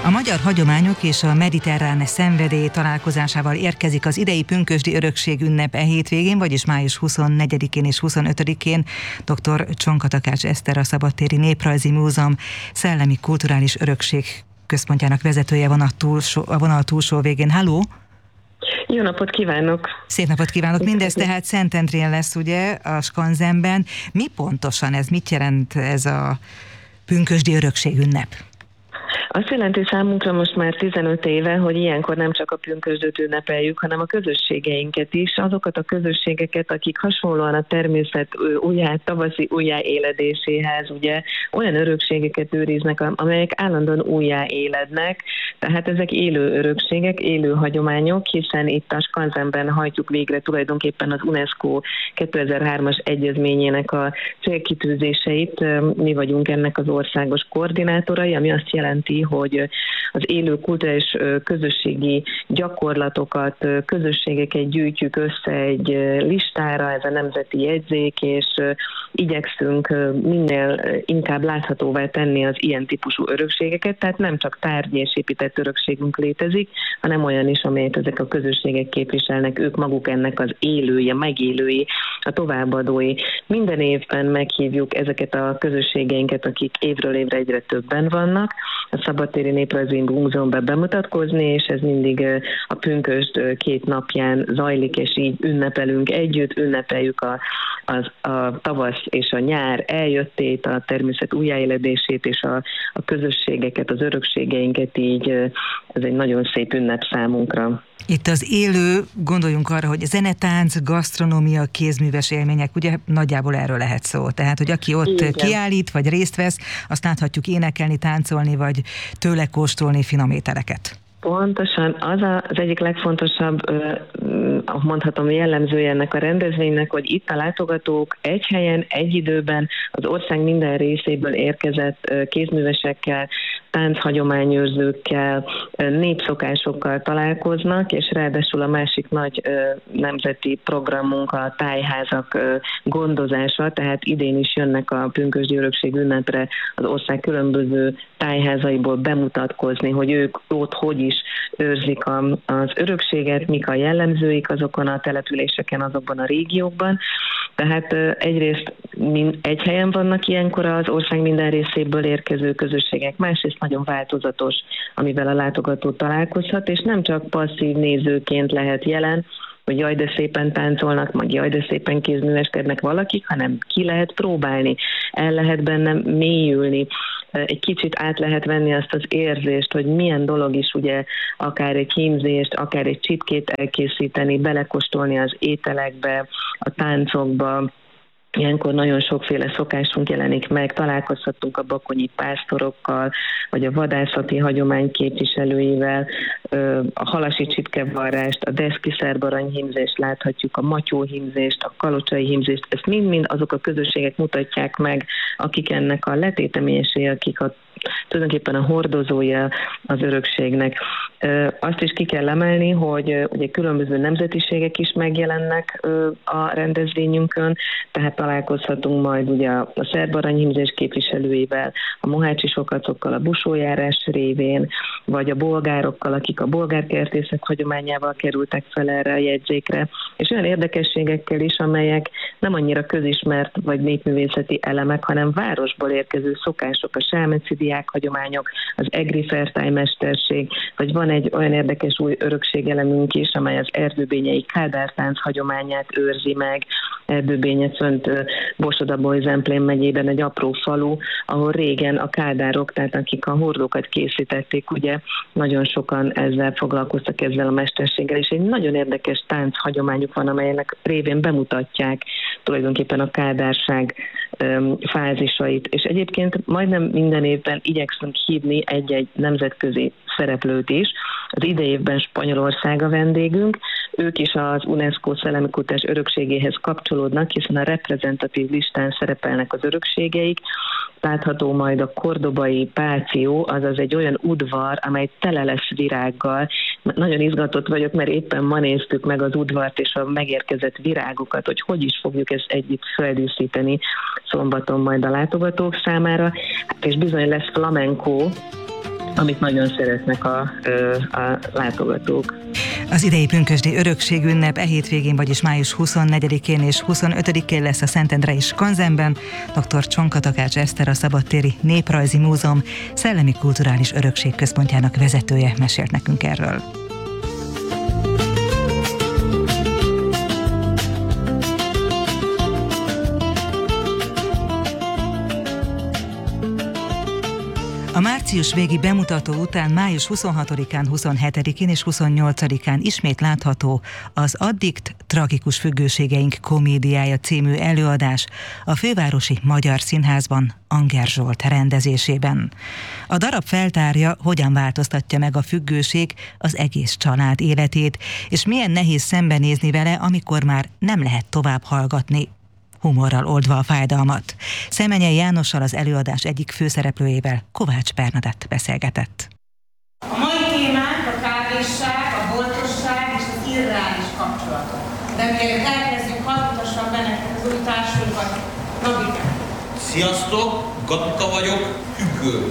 A magyar hagyományok és a mediterrán szenvedély találkozásával érkezik az idei pünkösdi örökség ünnep hétvégén, vagyis május 24-én és 25-én. Dr. Csonka Takács Eszter, a Szabadtéri Néprajzi Múzeum Szellemi Kulturális Örökség Központjának vezetője van a vonal túlsó végén. Halló! Jó napot kívánok! Szép napot kívánok! Mindez tehát Szentendrén lesz, ugye, a Skanzenben. Mi pontosan ez? Mit jelent ez a pünkösdi örökség ünnep? Azt jelenti számunkra most már 15 éve, hogy ilyenkor nem csak a pünkösdöt ünnepeljük, hanem a közösségeinket is, azokat a közösségeket, akik hasonlóan a természet tavaszi újjáéledéséhez ugye olyan örökségeket őriznek, amelyek állandóan újjáélednek, tehát ezek élő örökségek, élő hagyományok, hiszen itt a Skanzenben hajtjuk végre tulajdonképpen az UNESCO 2003-as egyezményének a célkitűzéseit. Mi vagyunk ennek az országos koordinátorai, ami azt jelenti, hogy az élő kulturális közösségi gyakorlatokat, közösségeket gyűjtjük össze egy listára, ez a nemzeti jegyzék, és igyekszünk minél inkább láthatóvá tenni az ilyen típusú örökségeket, tehát nem csak tárgyi és épített örökségünk létezik, hanem olyan is, amelyet ezek a közösségek képviselnek, ők maguk ennek az élője, megélői, a továbbadói. Minden évben meghívjuk ezeket a közösségeinket, akik évről évre egyre többen vannak, a Szabadtéri Néprajzi Múzeumban bemutatkozni, és ez mindig a pünkösd 2 napján zajlik, és így ünnepelünk együtt, ünnepeljük a tavasz és a nyár eljöttét, a természet újjáéledését, és a közösségeket, az örökségeinket, így ez egy nagyon szép ünnep számunkra. Itt az élő, gondoljunk arra, hogy zenetánc, gasztronómia, kézműves élmények, ugye nagyjából erről lehet szó. Tehát, hogy aki ott igen, kiállít, vagy részt vesz, azt láthatjuk énekelni, táncolni, vagy tőle kóstolni finom ételeket. Pontosan, az egyik legfontosabb, mondhatom, jellemzője ennek a rendezvénynek, hogy itt a látogatók egy helyen, egy időben az ország minden részéből érkezett kézművesekkel, tánchagyományőrzőkkel, népszokásokkal találkoznak, és ráadásul a másik nagy nemzeti programunk a tájházak gondozása, tehát idén is jönnek a pünkösdi örökség ünnepre az ország különböző tájházaiból bemutatkozni, hogy ők ott hogy is őrzik az örökséget, mik a jellemzőik azokon a településeken, azokban a régiókban. Tehát egyrészt egy helyen vannak ilyenkor az ország minden részéből érkező közösségek, másrészt nagyon változatos, amivel a látogató találkozhat, és nem csak passzív nézőként lehet jelen, hogy jaj, de szépen táncolnak, meg jaj, de szépen kézműveskednek valakik, hanem ki lehet próbálni, el lehet benne mélyülni, egy kicsit át lehet venni azt az érzést, hogy milyen dolog is ugye akár egy hímzést, akár egy csipkét elkészíteni, belekóstolni az ételekbe, a táncokba. Ilyenkor nagyon sokféle szokásunk jelenik meg, találkozhattunk a bakonyi pásztorokkal, vagy a vadászati hagyomány képviselőivel, a halasi csipkevarrást, a deszki szerbaranyhímzést láthatjuk, a matyóhímzést, a kalocsai hímzést, ezt mind-mind azok a közösségek mutatják meg, akik ennek a letéteményesé, akik tulajdonképpen a hordozója az örökségnek. Azt is ki kell emelni, hogy ugye különböző nemzetiségek is megjelennek a rendezvényünkön, tehát találkozhatunk majd ugye a szerbaranyhímzés képviselőivel, a mohácsi sokacokkal, a busójárás révén, vagy a bolgárokkal, akik a bolgárkertészet hagyományával kerültek fel erre a jegyzékre, és olyan érdekességekkel is, amelyek nem annyira közismert vagy népművészeti elemek, hanem városból érkező szokások, a selmeci diákhagyományok, az egri fertájmesterség, vagy van egy olyan érdekes új örökségelemünk is, amely az erdőbényei kádártánc hagyományát őrzi meg. Erdőbénye fönt Borsod-Abaúj-Zemplén megyében egy apró falu, ahol régen a kádárok, tehát akik a hordókat készítették, ugye nagyon sokan ezzel foglalkoztak, ezzel a mesterséggel, és egy nagyon érdekes tánchagyományuk van, amelynek révén bemutatják tulajdonképpen a kádárság fázisait. És egyébként majdnem minden évben igyekszünk hívni egy-egy nemzetközi szereplőt is. Az idei évben Spanyolország a vendégünk, ők is az UNESCO szellemi kultúrás örökségéhez kapcsolódnak, hiszen a reprezentatív listán szerepelnek az örökségeik. Látható majd a kordobai páció, azaz egy olyan udvar, amely tele lesz virággal. Nagyon izgatott vagyok, mert éppen ma néztük meg az udvart és a megérkezett virágokat, hogy is fogjuk ezt együtt feldíszíteni szombaton majd a látogatók számára. Hát és bizony lesz flamenco, amit nagyon szeretnek a látogatók. Az idei pünkösdi örökségünnep hétvégén, vagyis május 24-én és 25-én lesz a Szentendrei Skanzenben. Dr. Csonka Takács Eszter, a Szabadtéri Néprajzi Múzeum Szellemi Kulturális Örökség Központjának vezetője mesélt nekünk erről. A március végi bemutató után május 26-án, 27-én és 28-án ismét látható az Addig tragikus függőségeink komédiája című előadás a Fővárosi Magyar Színházban Anger Zsolt rendezésében. A darab feltárja, hogyan változtatja meg a függőség az egész család életét, és milyen nehéz szembenézni vele, amikor már nem lehet tovább hallgatni, humorral oldva a fájdalmat. Szemenyei Jánossal, az előadás egyik főszereplőjével, Kovács Bernadett beszélgetett. A mai témánk a kávésság, a boltosság és az irreális kapcsolatok. De mielőtt elkezdjük, hadd mutassam be nektek az új társulkat, Gabikát. Sziasztok, Gabika vagyok, függő.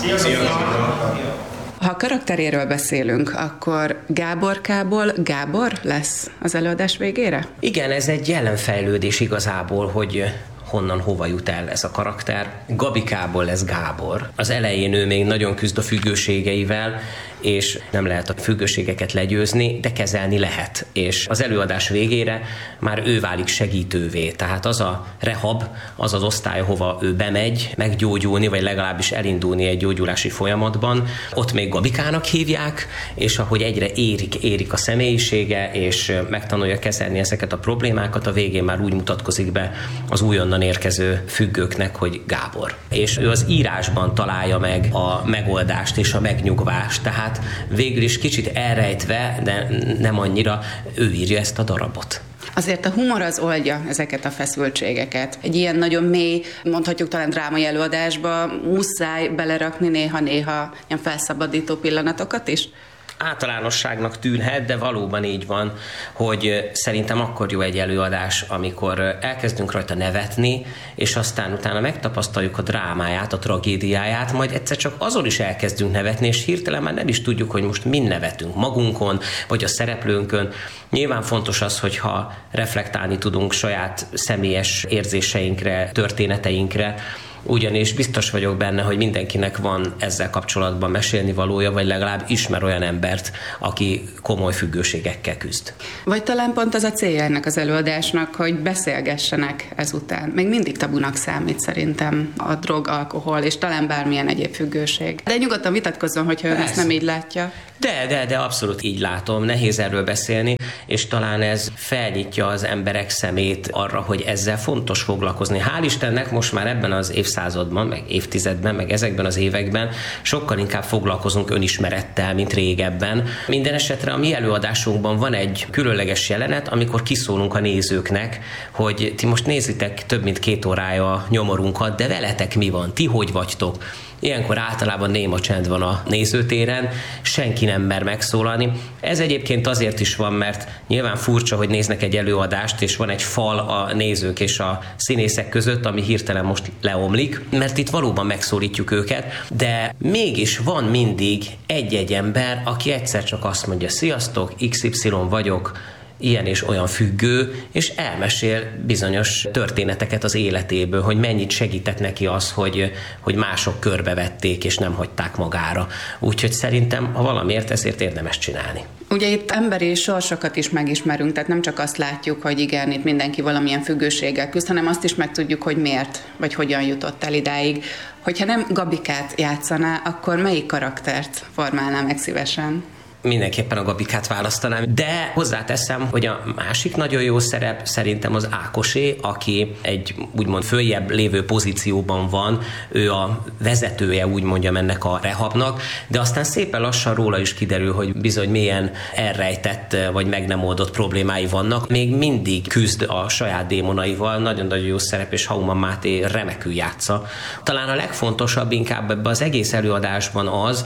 Sziasztok! Ha a karakteréről beszélünk, akkor Gáborkából Gábor lesz az előadás végére? Igen, ez egy jelenfejlődés igazából, hogy honnan hova jut el ez a karakter. Gabikából lesz Gábor. Az elején ő még nagyon küzd a függőségeivel, és nem lehet a függőségeket legyőzni, de kezelni lehet. És az előadás végére már ő válik segítővé. Tehát az a rehab, az az osztály, hova ő bemegy meggyógyulni, vagy legalábbis elindulni egy gyógyulási folyamatban, ott még Gabikának hívják, és ahogy egyre érik a személyisége, és megtanulja kezelni ezeket a problémákat, a végén már úgy mutatkozik be az újonnan érkező függőknek, hogy Gábor. És ő az írásban találja meg a megoldást és a megnyugvást, tehát végül is kicsit elrejtve, de nem annyira, ő írja ezt a darabot. Azért a humor az oldja ezeket a feszültségeket. Egy ilyen nagyon mély, mondhatjuk talán drámai előadásba muszáj belerakni néha-néha ilyen felszabadító pillanatokat is. Általánosságnak tűnhet, de valóban így van, hogy szerintem akkor jó egy előadás, amikor elkezdünk rajta nevetni, és aztán utána megtapasztaljuk a drámáját, a tragédiáját, majd egyszer csak azon is elkezdünk nevetni, és hirtelen már nem is tudjuk, hogy most mind nevetünk magunkon, vagy a szereplőnkön. Nyilván fontos az, hogyha reflektálni tudunk saját személyes érzéseinkre, történeteinkre, ugyanis biztos vagyok benne, hogy mindenkinek van ezzel kapcsolatban mesélni valója, vagy legalább ismer olyan embert, aki komoly függőségekkel küzd. Vagy talán pont az a célja ennek az előadásnak, hogy beszélgessenek ezután. Még mindig tabunak számít szerintem a drog, alkohol, és talán bármilyen egyéb függőség. De nyugodtan vitatkozzon, hogyha ön ezt nem így látja. De abszolút így látom, nehéz erről beszélni, és talán ez felnyitja az emberek szemét arra, hogy ezzel fontos foglalkozni. Hál' Istennek most már ebben az évszázadban, meg évtizedben, meg ezekben az években sokkal inkább foglalkozunk önismerettel, mint régebben. Minden esetre a mi előadásunkban van egy különleges jelenet, amikor kiszólunk a nézőknek, hogy ti most nézitek több mint 2 órája a nyomorunkat, de veletek mi van? Ti hogy vagytok? Ilyenkor általában néma csend van a nézőtéren, senki nem mer megszólalni. Ez egyébként azért is van, mert nyilván furcsa, hogy néznek egy előadást, és van egy fal a nézők és a színészek között, ami hirtelen most leomlik, mert itt valóban megszólítjuk őket, de mégis van mindig egy-egy ember, aki egyszer csak azt mondja, sziasztok, XY vagyok, ilyen és olyan függő, és elmesél bizonyos történeteket az életéből, hogy mennyit segített neki az, hogy mások körbevették, és nem hagyták magára. Úgyhogy szerintem, ha valamiért, ezért érdemes csinálni. Ugye itt emberi sorsokat is megismerünk, tehát nem csak azt látjuk, hogy igen, itt mindenki valamilyen függőséggel küzd, hanem azt is megtudjuk, hogy miért, vagy hogyan jutott el idáig. Hogyha nem Gabikát játszaná, akkor melyik karaktert formálná meg szívesen? Mindenképpen a Gabikát választanám, de hozzáteszem, hogy a másik nagyon jó szerep szerintem az Ákosé, aki egy úgymond följebb lévő pozícióban van, ő a vezetője, úgy mondjam, ennek a rehabnak, de aztán szépen lassan róla is kiderül, hogy bizony milyen elrejtett vagy meg nem oldott problémái vannak. Még mindig küzd a saját démonaival, nagyon-nagyon jó szerep, és Hauman Máté remekül játsza. Talán a legfontosabb inkább ebben az egész előadásban az,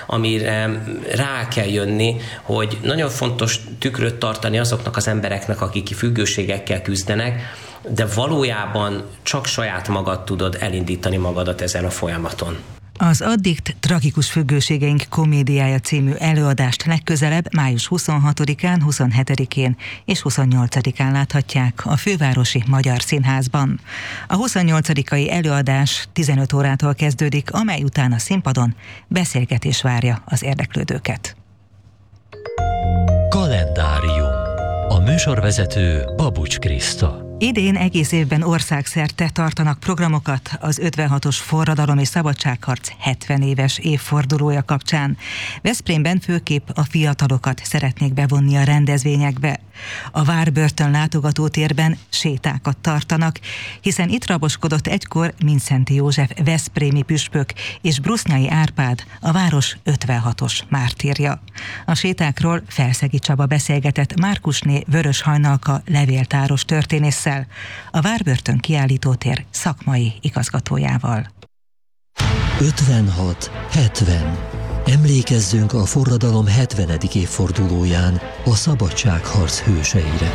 amire rá kell jönni, hogy nagyon fontos tükröt tartani azoknak az embereknek, akik függőségekkel küzdenek, de valójában csak saját magad tudod elindítani magadat ezen a folyamaton. Az Addikt tragikus függőségeink komédiája című előadást legközelebb május 26-án, 27-én és 28-án láthatják a Fővárosi Magyar Színházban. A 28-ai előadás 15 órától kezdődik, amely után a színpadon beszélgetés várja az érdeklődőket. Kalendárium. A műsorvezető Babucs Kriszta. Idén egész évben országszerte tartanak programokat az 56-os forradalom és szabadságharc 70 éves évfordulója kapcsán. Veszprémben főképp a fiatalokat szeretnék bevonni a rendezvényekbe. A Várbörtön látogatótérben sétákat tartanak, hiszen itt raboskodott egykor Mindszenty József veszprémi püspök és Brusnyai Árpád, a város 56-os mártírja. A sétákról Felszegi Csaba beszélgetett Márkusné Vörös Hajnalka levéltáros történésszel, a Várbörtön kiállítótér szakmai igazgatójával. 56-70. Emlékezzünk a forradalom 70. évfordulóján a szabadságharc hőseire.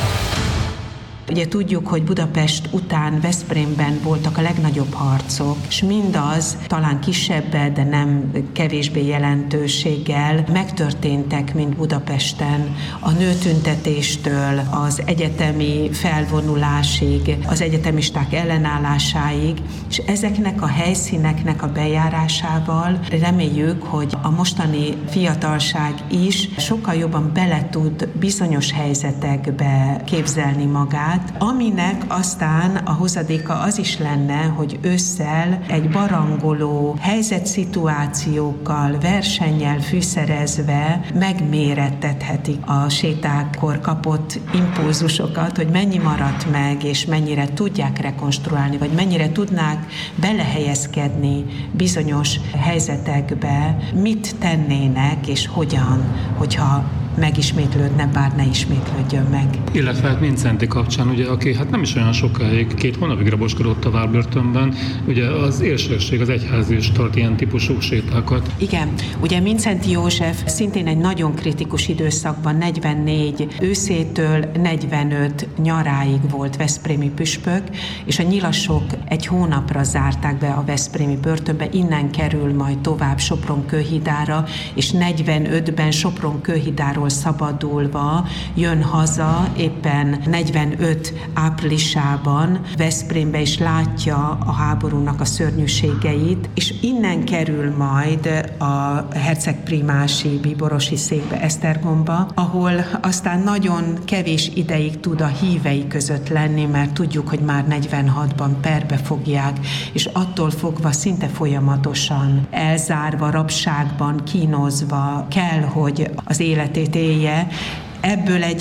Ugye tudjuk, hogy Budapest után Veszprémben voltak a legnagyobb harcok, és mindaz talán kisebb, de nem kevésbé jelentőséggel megtörténtek, mint Budapesten. A nőtüntetéstől az egyetemi felvonulásig, az egyetemisták ellenállásáig, és ezeknek a helyszíneknek a bejárásával reméljük, hogy a mostani fiatalság is sokkal jobban bele tud bizonyos helyzetekbe képzelni magát, aminek aztán a hozadéka az is lenne, hogy ősszel egy barangoló helyzetszituációkkal, versennyel fűszerezve megmérettethetik a sétákkor kapott impulzusokat, hogy mennyi maradt meg, és mennyire tudják rekonstruálni, vagy mennyire tudnák belehelyezkedni bizonyos helyzetekbe, mit tennének, és hogyan, hogyha megismétlődne, bár ne ismétlődjön meg. Illetve hát Mindszenty kapcsán, ugye, aki hát nem is olyan sokáig, 2 hónapig raboskodott a Várbörtönben, ugye az élsőség, az egyház is tart ilyen típusú sétákat. Igen, ugye Mindszenty József szintén egy nagyon kritikus időszakban, 44 őszétől 45 nyaráig volt veszprémi püspök, és a nyilasok egy hónapra zárták be a veszprémi börtönbe, innen kerül majd tovább Sopron-Kőhidára, és 45-ben Sopron-Kőhidáról szabadulva jön haza, éppen 45 áprilisában Veszprémbe is látja a háborúnak a szörnyűségeit, és innen kerül majd a hercegprímási bíborosi székbe, Esztergomba, ahol aztán nagyon kevés ideig tud a hívei között lenni, mert tudjuk, hogy már 46-ban perbe fogják, és attól fogva szinte folyamatosan elzárva, rabságban, kínozva kell, hogy az életét élje. Ebből egy